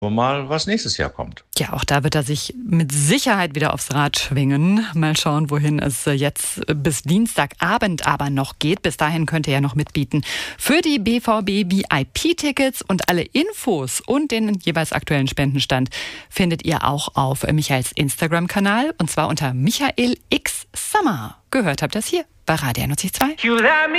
Mal, was nächstes Jahr kommt. Ja, auch da wird er sich mit Sicherheit wieder aufs Rad schwingen. Mal schauen, wohin es jetzt bis Dienstagabend aber noch geht. Bis dahin könnt ihr ja noch mitbieten für die BVB VIP-Tickets, und alle Infos und den jeweils aktuellen Spendenstand findet ihr auch auf Michaels Instagram-Kanal, und zwar unter Michael X Summer. Gehört habt ihr das hier bei Radio 92.2.